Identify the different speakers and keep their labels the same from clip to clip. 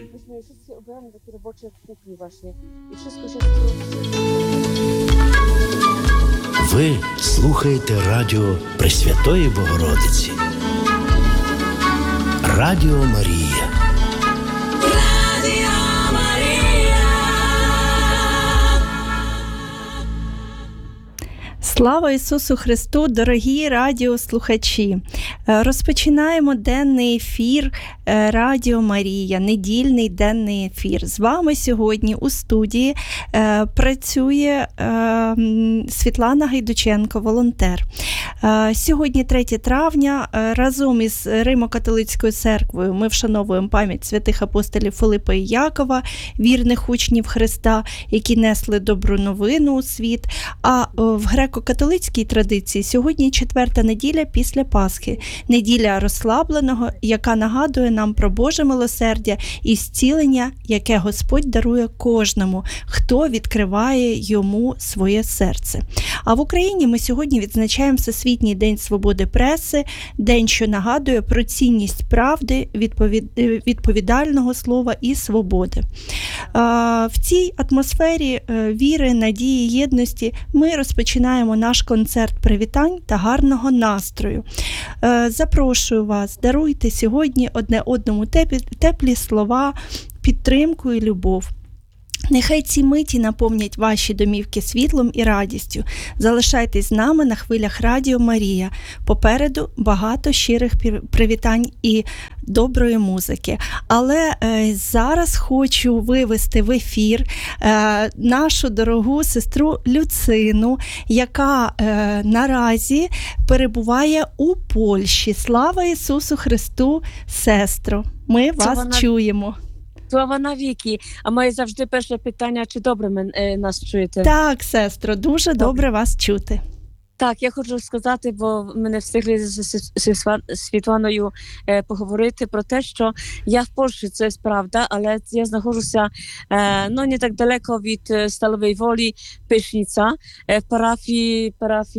Speaker 1: Myśmy wszyscy ubrani takie robocze kuchni właśnie. I wszystko się...
Speaker 2: Ви слухаєте радіо Пресвятої Богородиці. Радіо Марія.
Speaker 3: Слава Ісусу Христу, дорогі радіослухачі! Розпочинаємо денний ефір Радіо Марія, недільний денний ефір. З вами сьогодні у студії працює Світлана Гайдученко, волонтер. Сьогодні 3 травня, разом із Римо-католицькою церквою ми вшановуємо пам'ять святих апостолів Филипа і Якова, вірних учнів Христа, які несли добру новину у світ. А в греко-католицькій традиції сьогодні 4-та неділя після Пасхи, неділя розслабленого, яка нагадує нам про Боже милосердя і зцілення, яке Господь дарує кожному, хто відкриває йому своє серце. А в Україні ми сьогодні відзначаємо Всесвітній день свободи преси, день, що нагадує про цінність правди, відповідального слова і свободи. В цій атмосфері віри, надії, єдності ми розпочинаємо наш концерт привітань та гарного настрою. Запрошую вас, даруйте сьогодні одне одному теплі слова, підтримку і любов. Нехай ці миті наповнять ваші домівки світлом і радістю. Залишайтесь з нами на хвилях Радіо Марія. Попереду багато щирих привітань і доброї музики. Але зараз хочу вивести в ефір нашу дорогу сестру Люцину, яка наразі перебуває у Польщі. Слава Ісусу Христу, сестро! Ми вас чуємо.
Speaker 1: Слава навіки. А моє завжди перше питання, чи добре нас чуєте?
Speaker 3: Так, сестро, дуже добре вас чути.
Speaker 1: Так, я хочу сказати, бо ми не встигли з Світланою поговорити про те, що я в Польщі, це правда, але я знаходжуся не так далеко від Сталової Волі, Пишниця, в парафії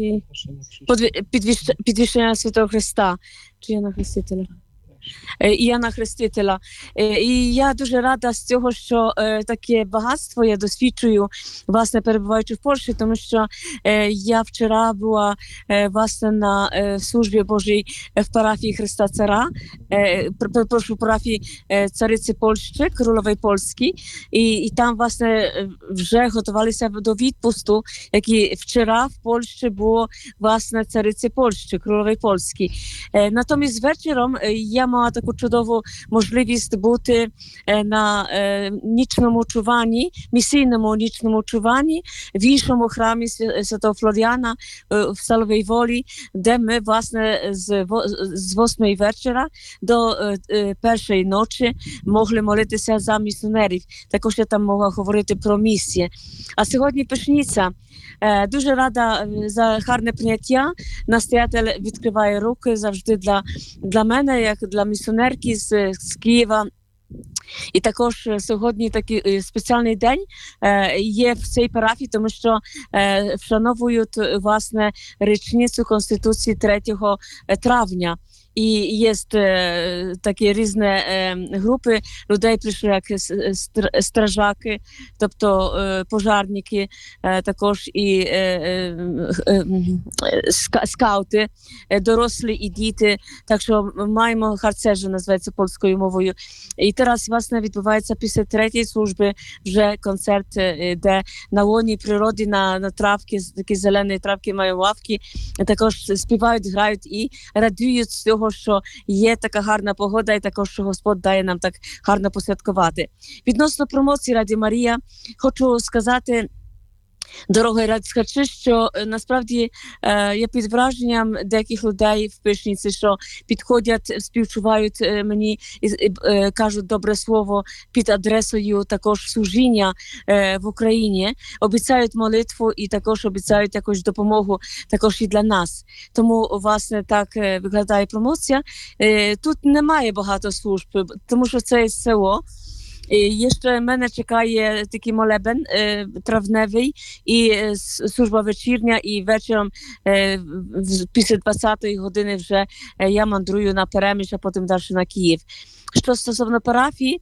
Speaker 1: Підвищення Святого Христа. Чи Яна Хрестителя? Яна Хрестителя. І я дуже рада з цього, що таке багатство я досвідчую, власне, перебуваючи в Польщі, тому що я вчора була, власне, на службі Божій в парафії Христа Цара, прошу, парафії Цариці Польщі, Крólової Polski, і там, власне, вже готувалися до відпусту, який вчора в Польщі було, власне, Цариці Польщі, Крólової Polski. Натомість вечором я мала таку чудову можливість бути на нічному чуванні, місійному нічному чуванні в іншому храмі Святого Флоріана в Сталовій Волі, де ми, власне, з 8 вечора до 1 ночі могли молитися за місіонерів. Також я там могла говорити про місії. А сьогодні Пишниця. Дуже рада за гарне прийняття. Настоятель відкриває руки завжди для мене, як для місіонерки з Києва. І також сьогодні такий спеціальний день є в цій парафії, тому що вшановують, власне, річницю Конституції 3 травня. І є такі різні групи людей, прийшли як стражаки, тобто пожарники, також і скаути, дорослі і діти. Так що маємо харцежі, називається польською мовою. І зараз, власне, відбувається після 3-ї служби вже концерт, де на лоні природи, на травки, такі зелені травки мають лавки, також співають, грають і радіють з цього, що є така гарна погода і також, що Господь дає нам так гарно посвяткувати. Відносно промоції Раді Марія, хочу сказати, дорогі радіослухачі, що насправді я під враженням деяких людей в Пишниці, що підходять, співчувають мені і кажуть добре слово під адресою також служіння в Україні, обіцяють молитву і також обіцяють якусь допомогу також і для нас. Тому, власне, так виглядає промоція. Тут немає багато служб, тому що це село. Jeszcze мене чекає такий молебен травневий і служба вечірня, і вечором після 20-ї години вже я мандрую на Перемиш, а потім далі на Київ. Що стосовно парафії,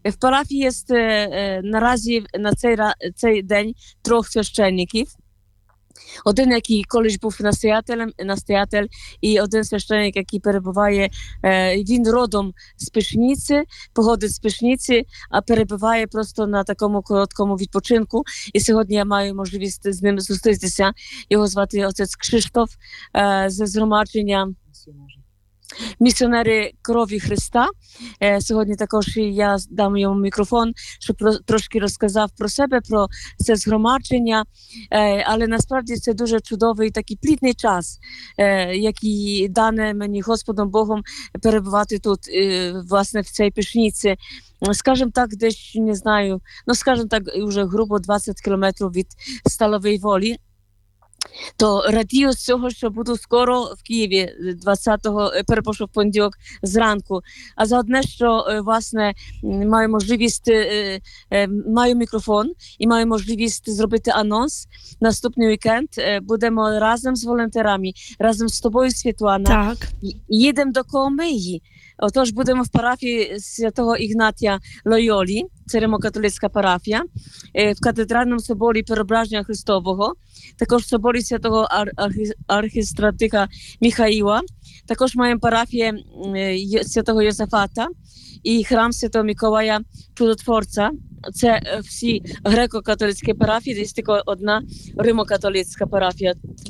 Speaker 1: В парафії є наразі на цей день 3 священників. Один, який колись був настоятель, і один священник, який перебуває, він родом з Пишниці, походить з Пишниці, а перебуває просто на такому короткому відпочинку. І сьогодні я маю можливість з ним зустрітися. Його звати отець Кшиштоф зі згромадження місіонери крові Христа. Сьогодні також я дам йому мікрофон, щоб трошки розказав про себе, про це згромадження. Але насправді це дуже чудовий такий плідний час, який дане мені Господом Богом перебувати тут, власне, в цій Пишниці. Скажімо так, десь, не знаю, скажімо так, вже грубо 20 кілометрів від Сталової Волі. То радію з цього, що буду скоро в Києві 20-го, в понеділок зранку. А за одне, що, власне, маю можливість, маю мікрофон і маю можливість зробити анонс. Наступний вікенд будемо разом з волонтерами, разом з тобою, Світлана, їдемо до Коломиї. Отож, будемо в парафії святого Ігнатія Лойолі, це римокатолицька парафія, в катедральному соборі Преображення Христового, також в соборі святого архістратиха Михаїла, також маємо парафію святого Йозафата і храм святого Миколая Чудотворця. Це всі греко-католицькі парафії, є тільки одна римокатолицька парафія.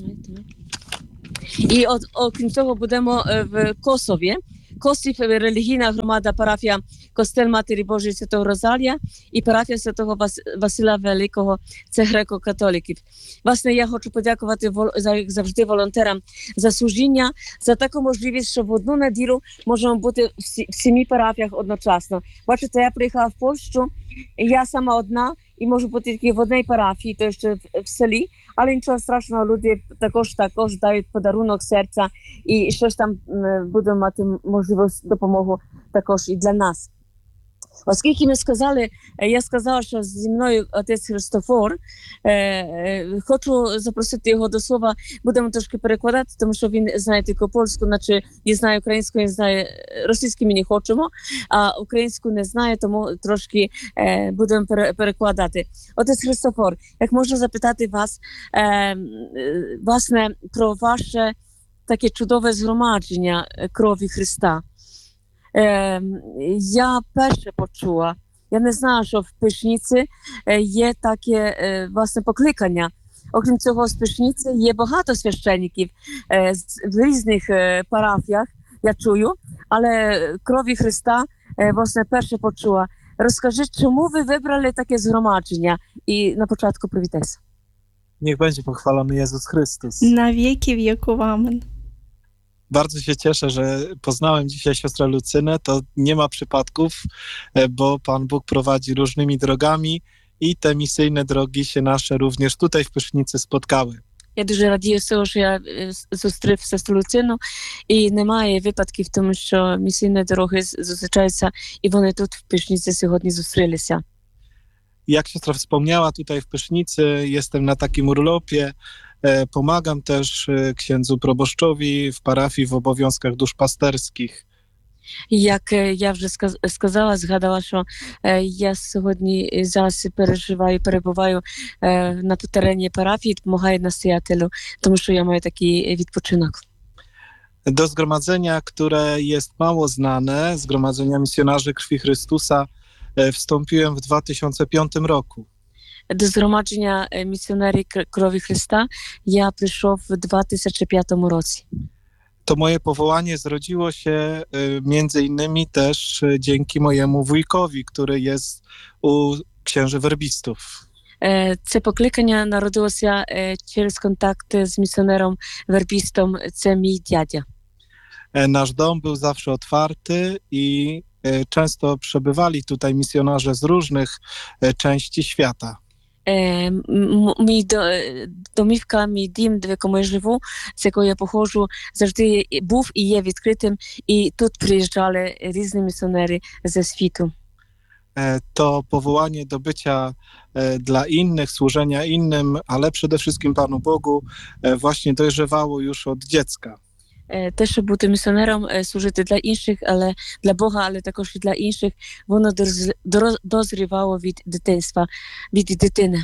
Speaker 1: І окрім цього будемо в Косові. Косів релігійна громада парафія Костел Матері Божої Святого Розалія і парафія Святого Василя Великого, це греко-католиків. Власне, я хочу подякувати, як завжди, волонтерам за служіння, за таку можливість, що в одну неділю можемо бути в 7 парафіях одночасно. Бачите, я приїхала в Польщу, я сама одна і можу бути тільки в одній парафії, то ще в селі, але нічого страшного, люди також дають подарунок серця і щось там будемо мати можливість допомогу також і для нас. Оскільки я сказала, що зі мною отець Христофор, хочу запросити його до слова, будемо трошки перекладати, тому що він знає тільки польську, наче не знає українську, не знає російську, ми не хочемо, а українську не знає, тому трошки будемо перекладати. Отець Христофор, як можна запитати вас, власне, про ваше таке чудове згромадження крові Христа? Я перше почула, я не знала, що в Пишниці є таке, власне, покликання. Окрім цього, з Пишниці є багато священників в різних парафіях, я чую, ale крові Христа, власне, перше почула. Rozkażę, czemu wy wybrali takie zgromadzenia? I na początku przywitajcie.
Speaker 4: Niech będzie pochwalony Jezus Chrystus.
Speaker 3: Na wieki wieków, amen.
Speaker 4: Bardzo się cieszę, że poznałem dzisiaj siostrę Lucynę. To nie ma przypadków, bo Pan Bóg prowadzi różnymi drogami i te misyjne drogi się nasze również tutaj w Pysznicy spotkały.
Speaker 1: Я дуже радію з того, що я зустрів сестру Люцину, і немає випадків, тому що місійні дороги зустрічаються, і вони тут в Pysznicy сьогодні зустрілися.
Speaker 4: Jak siostra wspomniała, tutaj w Pysznicy jestem na takim urlopie. Pomagam też księdzu proboszczowi w parafii w obowiązkach duszpasterskich.
Speaker 1: Як я вже згадала, що я сьогодні зараз перебуваю на терені парафії, допомагаю настоятелю, тому що я маю такий відпочинок.
Speaker 4: Do zgromadzenia, które jest mało znane, Zgromadzenia Misjonarzy Krwi Chrystusa, wstąpiłem w 2005 roku.
Speaker 1: До згромадження місіонерів крові Христа я прийшов в 2005 році.
Speaker 4: To moje powołanie zrodziło się między innymi też dzięki mojemu wujkowi, który jest u księży werbistów.
Speaker 1: Це покликання народилося через контакти з місіонером вербістом, це мій дядя.
Speaker 4: Nasz dom był zawsze otwarty i często przebywali tutaj misjonarze z różnych części świata.
Speaker 1: Мій домівка, мій дім, в якому я живу, з якого я походжу, завжди був і є відкритим, і тут приїжджали різні місіонери зі світу.
Speaker 4: To powołanie do bycia dla innych, służenia innym, ale przede wszystkim Panu Bogu właśnie dojrzewało już od dziecka.
Speaker 1: Те, щоб бути місіонером, служити для інших, але для Бога, але також і для інших, воно dozrywało від дитинства, від дитини.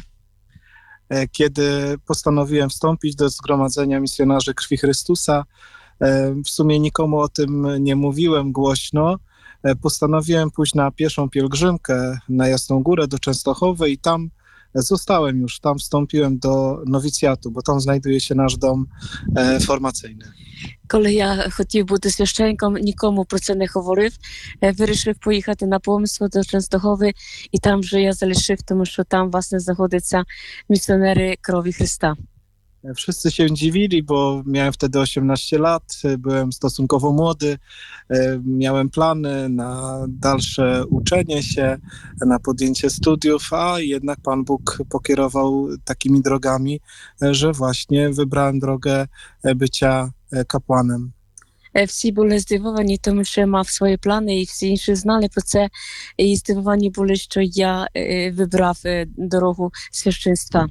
Speaker 4: Kiedy postanowiłem wstąpić do Zgromadzenia Misjonarzy Krwi Chrystusa, w sumie nikomu o tym nie mówiłem głośno. Postanowiłem pójść na pieszą pielgrzymkę na Jasną Górę do Częstochowy i tam zostałem już. Tam wstąpiłem do nowicjatu, bo tam znajduje się nasz dom formacyjny.
Speaker 1: Коли я хотів бути священником, нікому про це не говорив. Вирішив поїхати на помисło до Częstochowy і там вже я залишив, тому що там, власне, знаходяться місіонери крові Христа.
Speaker 4: Wszyscy się dziwili, bo miałem wtedy 18 lat, byłem stosunkowo młody, miałem plany na dalsze uczenie się, na podjęcie studiów, a jednak Pan Bóg pokierował takimi drogami, że właśnie wybrałem drogę bycia kapłanem.
Speaker 1: Всі були здивовані, тому що я мав свої плани, і всі інші знали про це. І здивовані були, що я вибрав дорогу священства.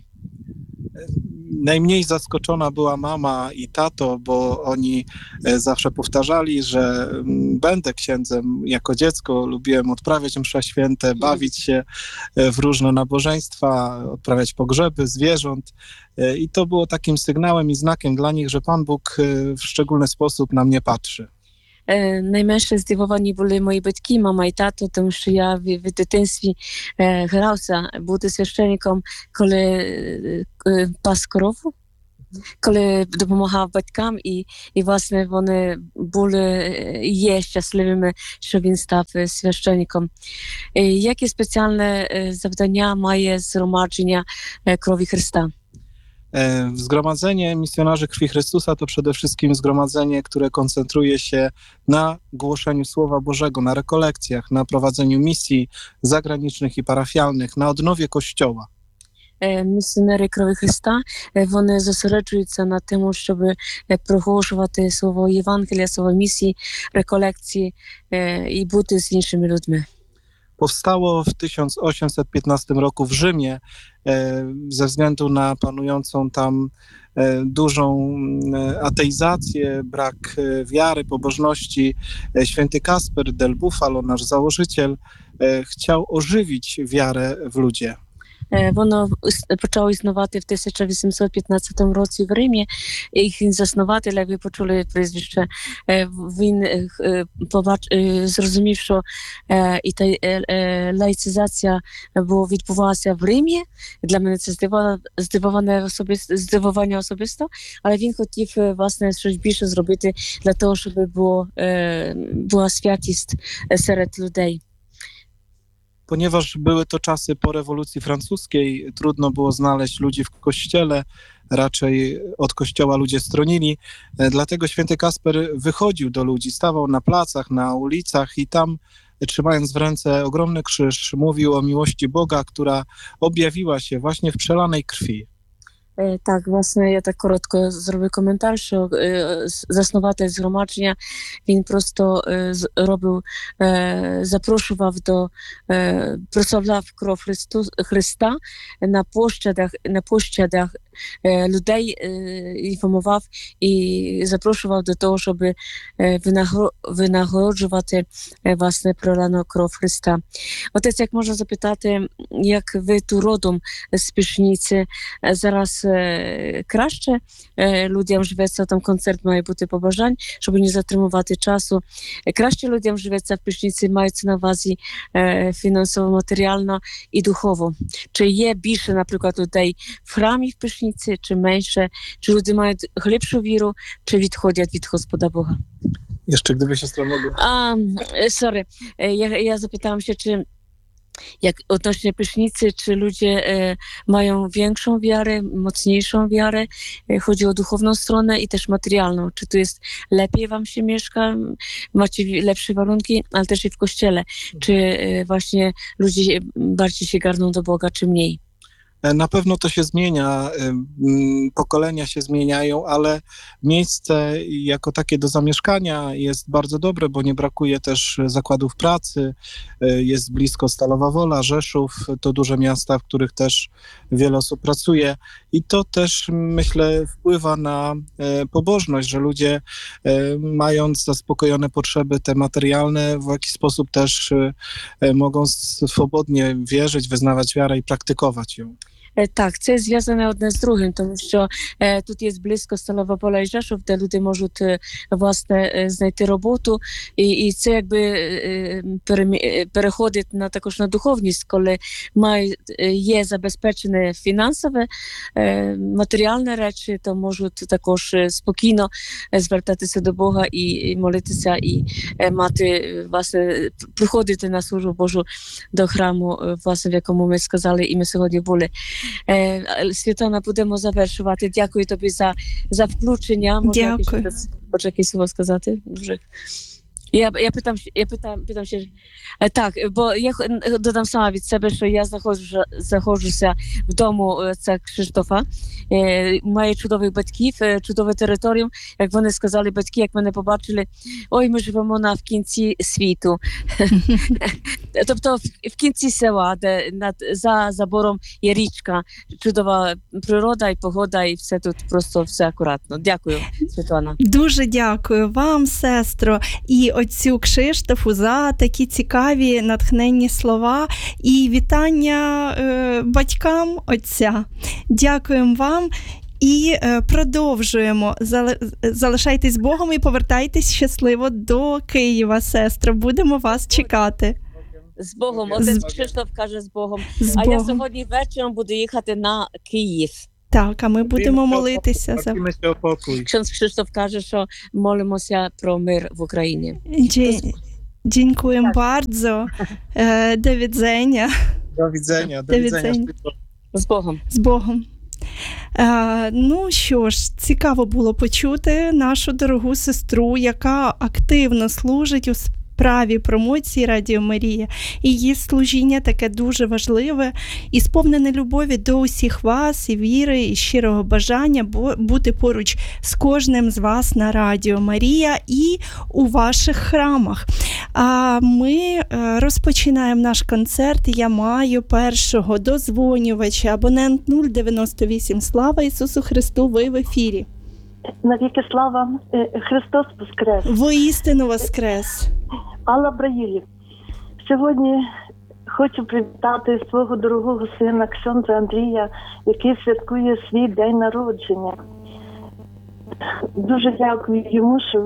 Speaker 4: Najmniej zaskoczona była mama i tato, bo oni zawsze powtarzali, że będę księdzem. Jako dziecko lubiłem odprawiać msze święte, bawić się w różne nabożeństwa, odprawiać pogrzeby zwierząt. I to było takim sygnałem i znakiem dla nich, że Pan Bóg w szczególny sposób na mnie patrzy.
Speaker 1: Найменше здивовані були мої батьки, мама і тато, тому що я в дитинстві грався бути священником, коли пас корову, коли допомагав батькам, і власне, вони були і є щасливими, що він став священником. Яке спеціальне завдання має згромадження крові Христа?
Speaker 4: Zgromadzenie Misjonarzy Krwi Chrystusa to przede wszystkim zgromadzenie, które koncentruje się na głoszeniu Słowa Bożego, na rekolekcjach, na prowadzeniu misji zagranicznych i parafialnych, na odnowie Kościoła.
Speaker 1: Місіонери крові Христа, вони зосереджуються на тому, щоб проголошувати слово Євангелія, слово місії, реколекції і бути з іншими людьми.
Speaker 4: Powstało w 1815 roku w Rzymie ze względu na panującą tam dużą ateizację, brak wiary, pobożności. Święty Kasper del Bufalo, nasz założyciel, chciał ożywić wiarę w ludzie.
Speaker 1: Воно почало існувати в 1815 році в Римі, і заснователь, як ви почули прізвище, він зрозумів, що і та лаїцизація відбувалася в Римі. Для мене це здивування особисто, але він хотів, власне, щось більше зробити для того, щоб була святість серед людей.
Speaker 4: Ponieważ były to czasy po rewolucji francuskiej, trudno było znaleźć ludzi w kościele, raczej od kościoła ludzie stronili, dlatego święty Kasper wychodził do ludzi, stawał na placach, na ulicach i tam, trzymając w ręce ogromny krzyż, mówił o miłości Boga, która objawiła się właśnie w przelanej krwi.
Speaker 1: Так, власне, я так коротко зроблю коментар, що заснуватель згромадження, він просто прославляв кров Христа на площадях людей, інформував і запрошував до того, щоб винагороджувати, власне, проляну кров Христа. Отець, як можна запитати, як ви ту родом з Пішніці, зараз краще людям живеться, там концерт має бути побажань, щоб не затримувати часу. Краще людям живеться в Пішніці, мається на увазі фінансово, матеріально і духово. Чи є більше, наприклад, людей в храмі в Пішніці, чи менше? Чи люди мають глибшу віру, чи відходять від Господа Бога?
Speaker 4: Jeszcze gdyby siostra mogła.
Speaker 1: Ja zapytałam się, czy jak odnośnie Pysznicy, czy ludzie mają większą wiarę, mocniejszą wiarę, chodzi o duchowną stronę i też materialną. Czy tu jest lepiej wam się mieszka, macie lepsze warunki, ale też i w kościele. Czy właśnie ludzie bardziej się garną do Boga, czy mniej?
Speaker 4: Na pewno to się zmienia, pokolenia się zmieniają, ale miejsce jako takie do zamieszkania jest bardzo dobre, bo nie brakuje też zakładów pracy, jest blisko Stalowa Wola, Rzeszów, to duże miasta, w których też wiele osób pracuje i to też, myślę, wpływa na pobożność, że ludzie mając zaspokojone potrzeby te materialne, w jakiś sposób też mogą swobodnie wierzyć, wyznawać wiarę i praktykować ją.
Speaker 1: Так, це зв'язане одне з другим, тому що тут є близько Сталова Вола і Жешов, де люди можуть власне знайти роботу, і це якби переходить на також на духовність, коли є забезпечене фінансове, матеріальне речі, то можуть також спокійно звертатися до Бога і молитися, і мати, власне, приходити на службу Божу до храму, власне, в якому ми сказали, і ми сьогодні були. Світлана, будемо завершувати. Дякую тобі за включення.
Speaker 3: Дякую.
Speaker 1: Хочеш якесь слово сказати? Дуже. Я питам ще. Так, бо я додам сама від себе, що я знаходжуся вдома це Кшиштофа. Маю чудових батьків, чудове територію. Як вони сказали, батьки, як мене побачили, ой, ми живемо в кінці світу. Тобто в кінці села, де за забором є річка, чудова природа і погода, і все тут просто все акуратно. Дякую, Світлана.
Speaker 3: Дуже дякую вам, сестро, і отцю Кшиштофу за такі цікаві натхненні слова і вітання батькам отця. Дякуємо вам і продовжуємо. Залишайтесь з Богом і повертайтесь щасливо до Києва, сестро. Будемо вас чекати.
Speaker 1: З Богом. Отець Кшиштоф каже з Богом.
Speaker 3: З
Speaker 1: а
Speaker 3: Богом.
Speaker 1: Я сьогодні вечором буду їхати на Київ.
Speaker 3: Так, а ми будемо молитися за...
Speaker 1: Ksiądz Krzysztof каже, що молимося про мир в Україні.
Speaker 3: Dziękuję bardzo. Do widzenia.
Speaker 4: Do widzenia. Do widzenia.
Speaker 1: З Богом.
Speaker 3: З Богом. Ну що ж, цікаво було почути нашу дорогу сестру, яка активно служить у справі промоції Радіо Марія. І її служіння таке дуже важливе і сповнене любові до усіх вас, і віри, і щирого бажання бути поруч з кожним з вас на Радіо Марія і у ваших храмах. А ми розпочинаємо наш концерт. Я маю першого дозвонювача, абонент 098. Слава Ісусу Христу, ви в ефірі.
Speaker 5: Навіки слава, Христос воскрес.
Speaker 3: Воістину воскрес.
Speaker 5: Алла Браїлів. Сьогодні хочу привітати свого дорогого сина ксьондза Андрія, який святкує свій день народження. Дуже дякую йому, що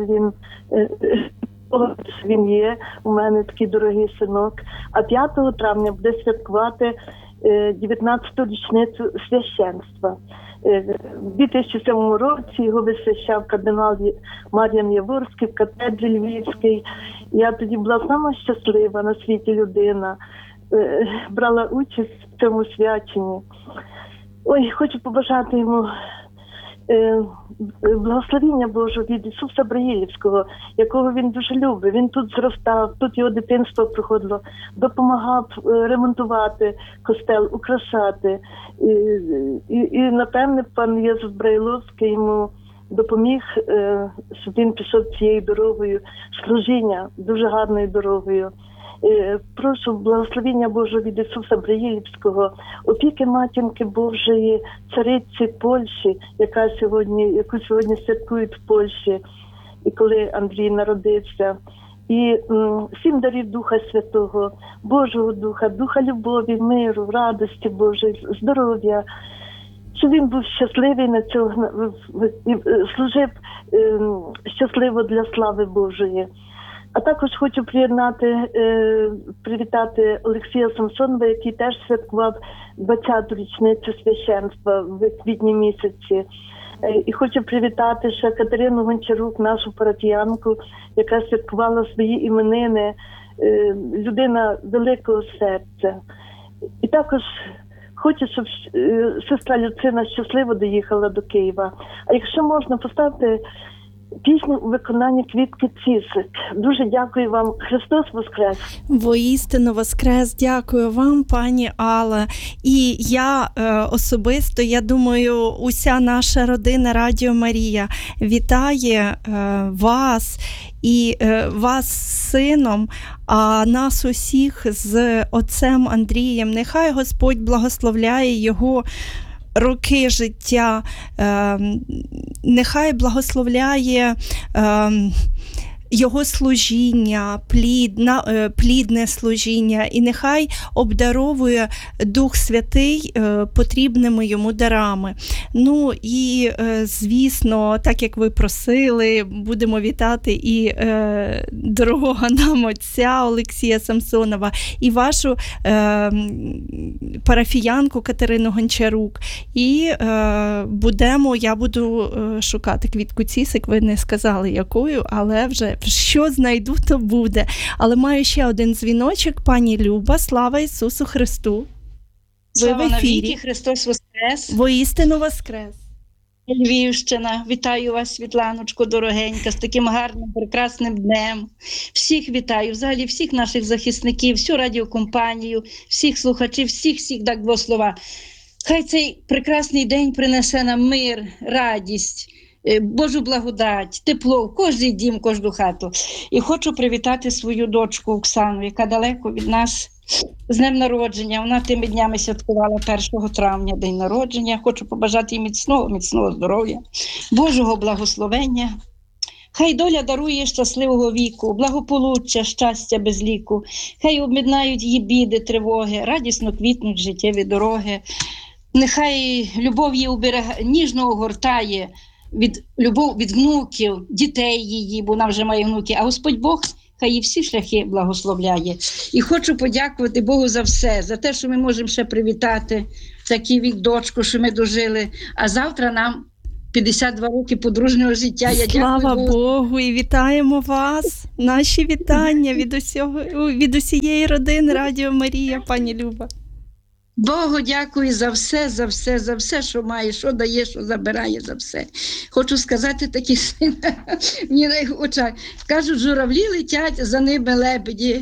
Speaker 5: він є. У мене такий дорогий синок. А 5 травня буде святкувати 19-ту річницю священства. У 2007 році його висвящав кардинал Мар'ян Яворський в катедрі Львівській. Я тоді була сама щаслива на світі людина, брала участь в цьому свяченні. Ой, хочу побажати йому благословіння Божого від Ісуса Браїлівського, якого він дуже любить. Він тут зростав, тут його дитинство проходило, допомагав ремонтувати костел, украшати. І напевне, пан Єзус Брайловський йому допоміг, щоб він пішов цією дорогою служіння, дуже гарною дорогою. Прошу благословення Божого від Ісуса Браїлівського, опіки Матінки Божої, цариці Польщі, яку сьогодні святкують в Польщі, і коли Андрій народився. І всім дарів Духа Святого, Божого Духа, Духа любові, миру, радості Божої, здоров'я, щоб він був щасливий на цього, служив щасливо для слави Божої. А також хочу привітати Олексія Самсонова, який теж святкував 20-ту річницю священства в квітні місяці. І хочу привітати ще Катерину Гончарук, нашу парафіянку, яка святкувала свої іменини, людина великого серця. І також хочу, щоб сестра Люцина щасливо доїхала до Києва. А якщо можна, поставте пісню у виконанні Квітки Цісик. Дуже дякую вам. Христос Воскрес!
Speaker 3: Воістину воскрес, дякую вам, пані Алла. І я особисто, я думаю, уся наша родина Радіо Марія вітає вас і вас з сином, а нас усіх з отцем Андрієм. Нехай Господь благословляє його роки життя, нехай благословляє його служіння, плідне служіння, і нехай обдаровує Дух Святий потрібними йому дарами. Ну і, звісно, так як ви просили, будемо вітати і дорогого нам отця Олексія Самсонова, і вашу парафіянку Катерину Гончарук. І я буду шукати Квітку Цісик, ви не сказали якою, але вже що знайду, то буде. Але маю ще один дзвіночок. Пані Люба, слава Ісусу Христу. Ви
Speaker 6: Слава
Speaker 3: в ефірі.
Speaker 6: навіки, Христос Воскрес.
Speaker 3: Воістину воскрес.
Speaker 6: Львівщина, вітаю вас, Світланочко, дорогенька, з таким гарним, прекрасним днем. Всіх вітаю, взагалі всіх наших захисників, всю радіокомпанію, всіх слухачів, всіх дай Бог слова. Хай цей прекрасний день принесе нам мир, радість, Божу благодать, тепло в кожний дім, кожну хату. І хочу привітати свою дочку Оксану, яка далеко від нас, з днем народження. Вона тими днями святкувала 1 травня день народження. Хочу побажати їй міцного здоров'я, Божого благословення. Хай доля дарує щасливого віку, благополуччя, щастя без ліку. Хай об'єднають її біди, тривоги, радісно квітнуть життєві дороги. Нехай любов її ніжно огортає, любов від внуків, дітей її, бо вона вже має внуки, а Господь Бог хай її всі шляхи благословляє. І хочу подякувати Богу за все, за те, що ми можемо ще привітати такий вік дочку, що ми дожили, а завтра нам 52 роки подружнього життя. Я
Speaker 3: Слава
Speaker 6: дякую
Speaker 3: Богу, і вітаємо вас. Наші вітання від усієї родини Радіо Марія, пані Люба.
Speaker 6: Богу дякую за все, що має, що дає, що забирає, за все. Хочу сказати такі сини, мені на їх очах. Кажуть, журавлі летять, за ними лебеді.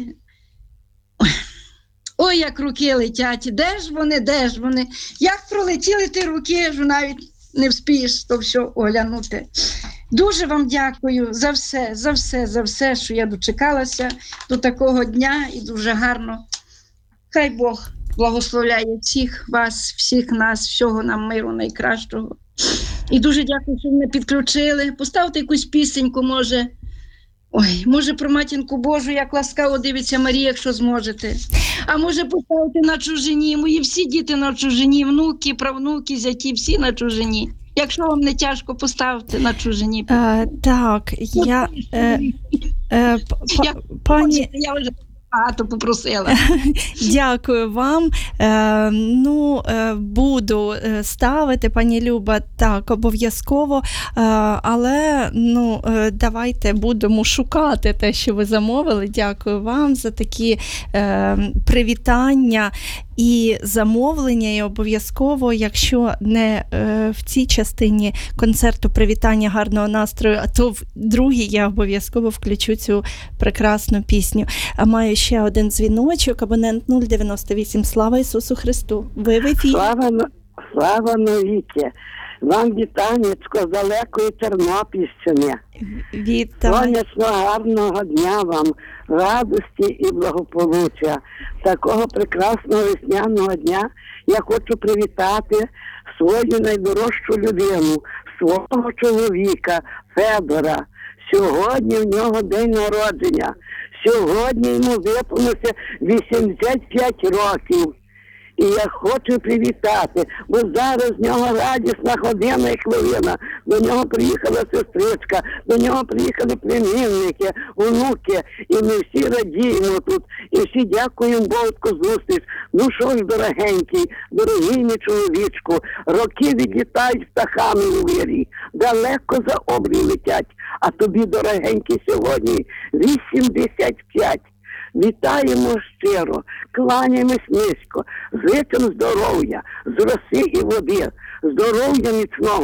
Speaker 6: Ой, як руки летять, де ж вони? Як пролетіли ті руки, що навіть не вспієш то все оглянути. Дуже вам дякую за все, що я дочекалася до такого дня, і дуже гарно. Хай Бог благословляє всіх вас, всіх нас, всього нам миру найкращого. І дуже дякую, що мене підключили. Поставте якусь пісеньку, може про Матінку Божу, як ласкаво дивиться Марія, якщо зможете. А може поставити на чужині, мої всі діти на чужині, внуки, правнуки, зяті, всі на чужині. Якщо вам не тяжко, поставте на чужині.
Speaker 3: Так, пані...
Speaker 6: Я вже багато попросила.
Speaker 3: Дякую вам. Буду ставити, пані Люба, так, обов'язково, але давайте будемо шукати те, що ви замовили. Дякую вам за такі привітання і замовлення, і обов'язково, якщо не в цій частині концерту привітання гарного настрою, а то в другій я обов'язково включу цю прекрасну пісню. А маю ще один дзвіночок, абонент 098. Слава Ісусу Христу! Ви в ефірі.
Speaker 7: Слава навіки! Вам вітанечко з далекої Тернопільщини.
Speaker 3: Вітаю.
Speaker 7: Сонячного гарного дня вам, радості і благополуччя. Такого прекрасного весняного дня я хочу привітати свою найдорожчу людину, свого чоловіка Федора. Сьогодні в нього день народження. Сьогодні йому виповнилося 85 років. І я хочу привітати, бо зараз з нього радісна година і хвилина. До нього приїхала сестричка, до нього приїхали племінники, онуки, і ми всі радіємо тут. І всі дякуємо Богу за зустріч. Ну що ж, дорогенький, дорогий мій чоловічку, роки відлітають птахами у вирі, далеко за обрій летять, а тобі, дорогенький, сьогодні 85. Вітаємо щиро, кланяємось низько, зичимо здоров'я, з роси і води, здоров'я міцного,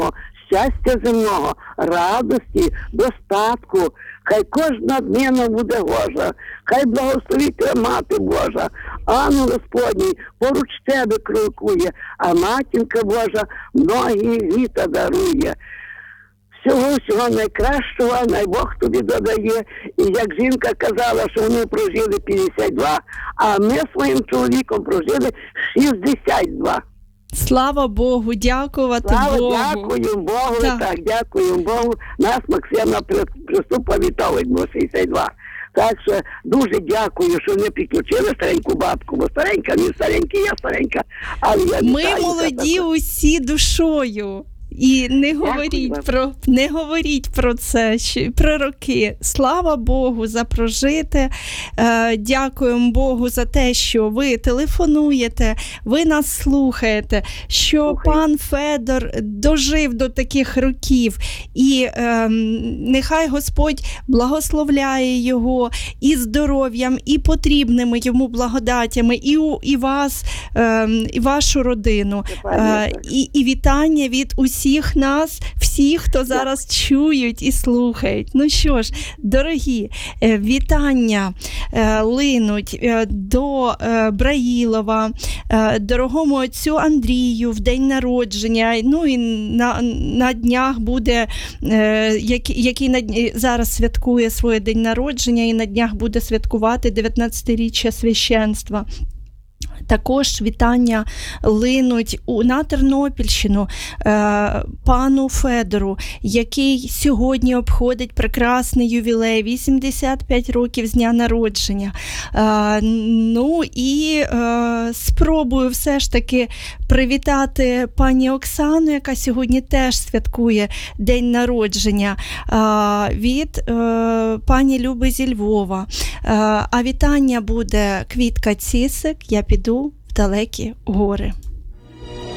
Speaker 7: щастя земного, радості, достатку. Хай кожна днина буде Божа, хай благословить мати Божа, ангел Господній поруч тебе крокує, а матінка Божа многі літа дарує. Всього найкращого, най Бог тобі додає. І як жінка казала, що вони прожили 52, а ми своїм чоловіком прожили 62.
Speaker 3: Слава Богу, дякувати Богу.
Speaker 7: Дякуємо Богу,
Speaker 3: Так.
Speaker 7: так, дякуємо Богу. Нас Максима приступа вітали, було 62. Так що дуже дякую, що не підключили стареньку бабку, бо старенька, не старенький, я старенька. Але я
Speaker 3: Ми
Speaker 7: вітаю
Speaker 3: молоді
Speaker 7: тебе.
Speaker 3: усі душою. І не говоріть про це, про роки. Слава Богу за прожите. Дякуємо Богу за те, що ви телефонуєте, ви нас слухаєте, що пан Федор дожив до таких років. І нехай Господь благословляє його і здоров'ям, і потрібними йому благодатями, і вас, і вашу родину. І вітання від усіх нас, всіх, хто зараз чують і слухають. Ну що ж, дорогі, вітання линуть до Браїлова, дорогому отцю Андрію в день народження, ну і на днях буде, який зараз святкує своє день народження і на днях буде святкувати 19-річчя священства. Також вітання линуть на Тернопільщину пану Федору, який сьогодні обходить прекрасний ювілей, 85 років з дня народження. Ну і спробую все ж таки привітати пані Оксану, яка сьогодні теж святкує день народження, від пані Люби зі Львова. А вітання буде Квітка Цісик, я піду в далекі гори.